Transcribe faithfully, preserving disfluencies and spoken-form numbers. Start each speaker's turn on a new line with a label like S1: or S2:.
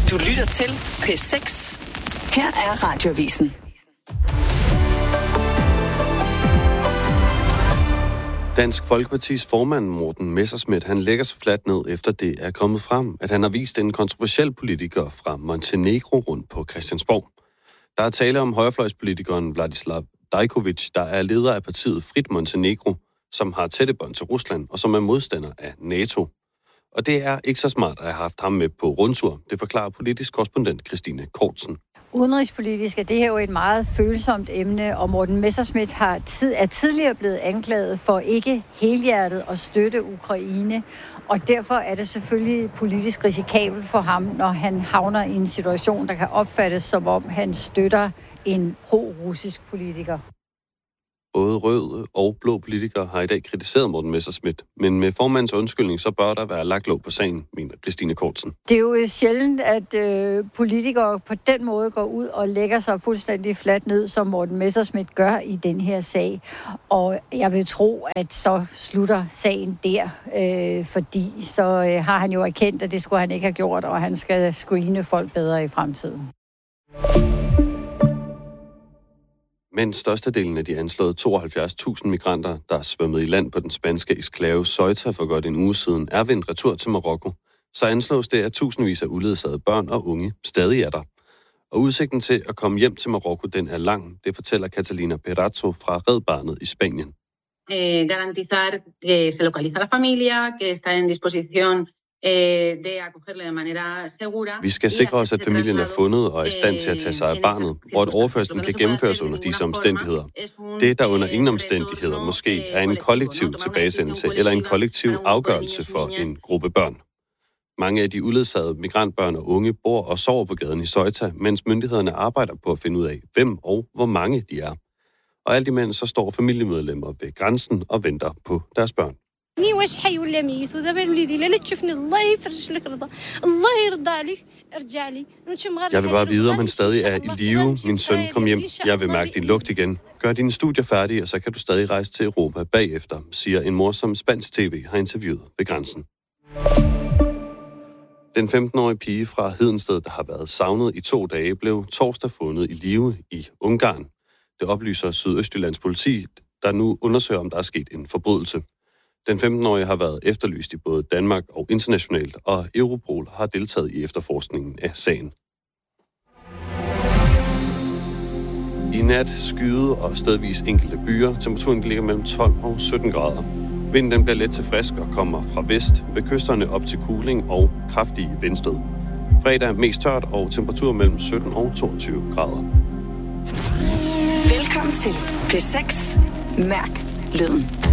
S1: Du lytter til P seks. Her er Radioavisen.
S2: Dansk Folkepartis formand Morten Messerschmidt, han lægger sig fladt ned, efter det er kommet frem, at han har vist en kontroversiel politiker fra Montenegro rundt på Christiansborg. Der er tale om højrefløjspolitikeren Vladislav Dajkovic, der er leder af partiet Frit Montenegro, som har tætte bånd til Rusland og som er modstander af NATO. Og det er ikke så smart at have haft ham med på rundtur. Det forklarer politisk korrespondent Christine Kortsen.
S3: Udenrigspolitisk er det her jo et meget følsomt emne, og Morten Messerschmidt har tid, er tidligere blevet anklaget for ikke helhjertet at støtte Ukraine. Og derfor er det selvfølgelig politisk risikabelt for ham, når han havner i en situation, der kan opfattes som om han støtter en pro-russisk politiker.
S2: Både røde og blå politikere har i dag kritiseret Morten Messerschmidt, men med formandens undskyldning, så bør der være lagt låg på sagen, mener Christine Kortsen.
S3: Det er jo sjældent, at øh, politikere på den måde går ud og lægger sig fuldstændig fladt ned, som Morten Messerschmidt gør i den her sag. Og jeg vil tro, at så slutter sagen der, øh, fordi så øh, har han jo erkendt, at det skulle han ikke have gjort, og han skal screene folk bedre i fremtiden.
S2: Men størstedelen af de anslåede tooghalvfjerds tusind migranter, der er svømmet i land på den spanske eksklave Ceuta for godt en uge siden, er vendt retur til Marokko. Så anslås det, at tusindvis af uledsagede børn og unge stadig er der. Og udsigten til at komme hjem til Marokko, den er lang. Det fortæller Catalina Perazzo fra Red Barnet i Spanien.
S4: Eh, garantizar que se localiza la familia, que está en disposición.
S2: Vi skal sikre os, at familien er fundet og er i stand til at tage sig af barnet, og at overførslen kan gennemføres under disse omstændigheder. Det, der under ingen omstændigheder måske er en kollektiv tilbagesendelse eller en kollektiv afgørelse for en gruppe børn. Mange af de uledsagede migrantbørn og unge bor og sover på gaden i Ceuta, mens myndighederne arbejder på at finde ud af, hvem og hvor mange de er. Og alt imens så står familiemedlemmer ved grænsen og venter på deres børn.
S5: واش حي ولا ميت ودابا وليدي لا تشوفني الله يفرج لك رضا الله يرضى عليك ارجع لي.
S2: Jeg vil bare vide, om han stadig er i live. Min søn, kom hjem. Jeg vil mærke din lugt igen. Gør dine studier færdige, og så kan du stadig rejse til Europa bagefter, siger en mor, som spansk tv har interviewet ved grænsen. Den femten-årige pige fra Hedensted, der har været savnet i to dage, blev torsdag fundet i live i Ungarn. Det oplyser Sydøstjyllands politi, der nu undersøger, om der er sket en forbrydelse. Den femten-årige har været efterlyst i både Danmark og internationalt, og Europol har deltaget i efterforskningen af sagen. I nat skyde og stedvis enkelte byer. Temperaturen ligger mellem tolv og sytten grader. Vinden den bliver let til frisk og kommer fra vest, ved kysterne op til kuling og kraftige vindstød. Fredag mest tørt og temperatur mellem sytten og toogtyve grader.
S1: Velkommen til P seks. Mærk lyden.